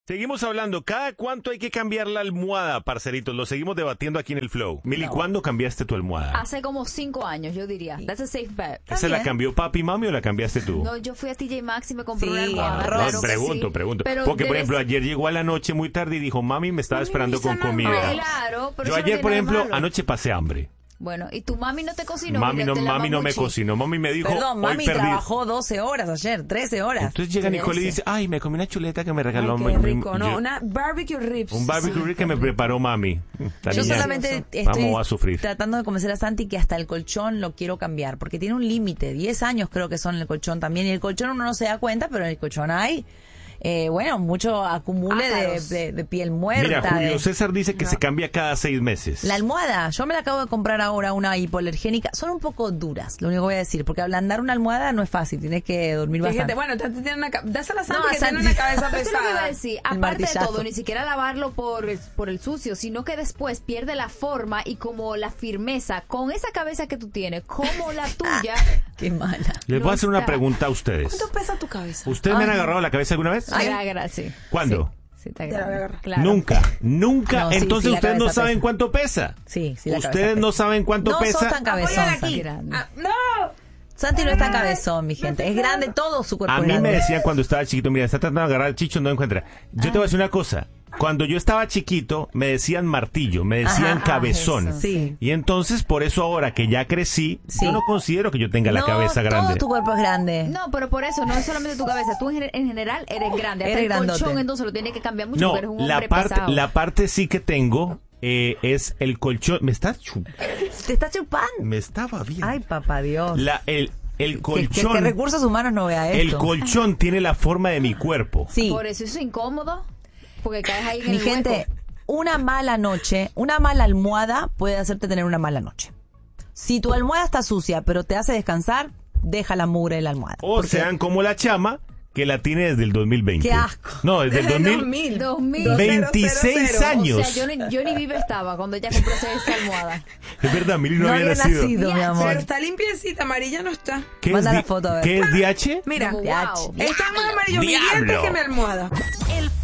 Seguimos hablando. ¿Cada cuánto hay que cambiar la almohada, parceritos? Lo seguimos debatiendo aquí en el Flow. Mili, ¿cuándo cambiaste tu almohada? Hace como 5 años, yo diría. That's a safe bet. ¿Esa la cambió papi y mami o la cambiaste tú? No, yo fui a TJ Maxx y me compré una Ah, almohada. no, Claro que pregunto. Pero Porque, por debes- ejemplo, ayer llegó a la noche muy tarde y dijo, mami, me estaba esperando con comida. Claro, pero Yo eso no ayer, por tiene nada ejemplo, malo. anoche pasé hambre. Bueno, ¿y tu mami no te cocinó? Mami Mira, no, te la mami no me mamuchi. cocinó. Mami me dijo, Perdón, hoy mami perdí. trabajó 12 horas ayer, 13 horas. Entonces llega Nicole y dice, ay, me comí una chuleta que me regaló Ay, mi- qué mi- rico, ¿no? yo- Una barbecue ribs. un barbecue rib que me preparó mami. La Yo niña, solamente vamos estoy a sufrir. tratando de convencer a Santi que hasta el colchón lo quiero cambiar, porque tiene un límite, 10 años creo que son el colchón también, y el colchón uno no se da cuenta, pero en el colchón hay, mucho acumule Ácaros. de piel muerta. Mira, Julio de- César dice que se cambia cada 6 meses. La almohada, yo me la acabo de comprar ahora, una hipoalergénica, son un poco duras, lo único que voy a decir, porque ablandar una almohada no es fácil, tienes que dormir Fíjate, bastante. bueno, Tati tiene una dásela a Santi No, a que tiene Santi. una cabeza Eso es lo que iba a pesada. decir. El Aparte de martillazo. todo, ni siquiera lavarlo por el sucio, sino que después pierde la forma y como la firmeza. Con esa cabeza que tú tienes, como la tuya. Qué mala. Les voy a hacer una está. pregunta a ustedes. ¿Cuánto pesa tu cabeza? ¿Ustedes me han agarrado la cabeza alguna vez? Sí. ¿Cuándo? Sí, está Te la voy a grande. agarrar. Claro. Nunca. No, sí, Entonces sí, la ustedes no cabeza saben pesa. cuánto pesa. Sí, sí, la cabeza Ustedes no pesa. saben cuánto No pesa. sos tan cabezón, Apóyala Santi. aquí. Grande. No. Santi no es tan cabezón, mi gente. Es grande todo su cuerpo. A es mí me grande. decían cuando estaba chiquito, mira, está tratando de agarrar el chicho, no encuentra. Yo te voy a decir una cosa. Cuando yo estaba chiquito, me decían martillo, me decían cabezón. eso, sí. Y entonces, por eso ahora que ya crecí, Sí. yo no considero que yo tenga la No, cabeza grande. todo tu cuerpo es grande. No, pero por eso, no es solamente tu cabeza. Tú en general eres grande. Hasta Eres el grandote. colchón entonces lo tienes que cambiar mucho No, porque eres un la hombre parte, pesado. la parte sí que tengo es el colchón. Me está Te está chupando. me estaba bien. Ay, papá Dios. El Que colchón, recursos humanos no vea esto. el colchón tiene la forma de mi cuerpo. Sí, Por eso es incómodo. Porque caes ahí en mi el gente, hueco. una mala noche, una mala almohada puede hacerte tener una mala noche. Si tu almohada está sucia, pero te hace descansar, deja la mugre de la almohada. O Porque- sean como la chama que la tiene desde el 2020. ¡Qué asco! No, desde el 2000. 2000. 26 años. O sea, yo ni viva estaba cuando ella compró esa almohada. Es verdad, Mili no, No había había nacido. nacido, mi amor. Pero está limpiecita, amarilla no está. ¿Qué Manda es la foto, a ver. ¿Qué es DH? Mira, Como, wow. está más amarillo mi Diablo. diente que mi almohada. El